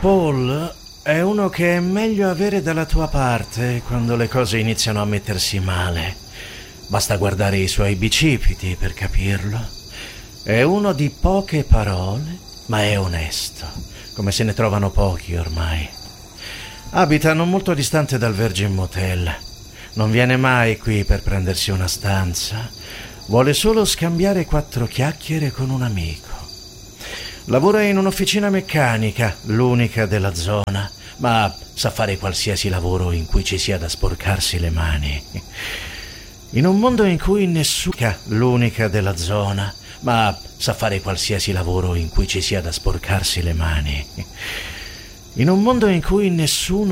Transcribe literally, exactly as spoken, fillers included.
Paul è uno che è meglio avere dalla tua parte quando le cose iniziano a mettersi male. Basta guardare i suoi bicipiti per capirlo. È uno di poche parole, ma è onesto, come se ne trovano pochi ormai. Abita non molto distante dal Virgin Motel. Non viene mai qui per prendersi una stanza. Vuole solo scambiare quattro chiacchiere con un amico. Lavora in un'officina meccanica, l'unica della zona, ma sa fare qualsiasi lavoro in cui ci sia da sporcarsi le mani. In un mondo in cui nessuno, l'unica della zona, ma sa fare qualsiasi lavoro in cui ci sia da sporcarsi le mani. In un mondo in cui nessuno